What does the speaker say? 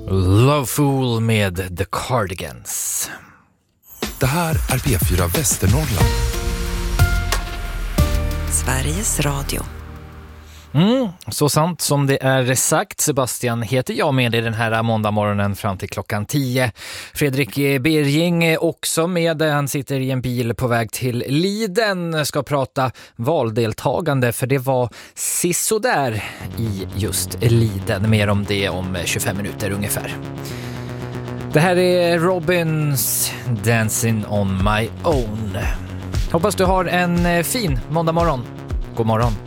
Love Fool med The Cardigans. Det här är P4 Västernorrland. Sveriges Radio. Så sant som det är sagt. Sebastian heter jag med i den här måndagmorgonen fram till klockan 10. Fredrik Birging också med. Han sitter i en bil på väg till Liden. Ska prata valdeltagande för det var sisådär i just Liden. Mer om det om 25 minuter ungefär. Det här är Robins Dancing on my own. Hoppas du har en fin måndagmorgon. God morgon.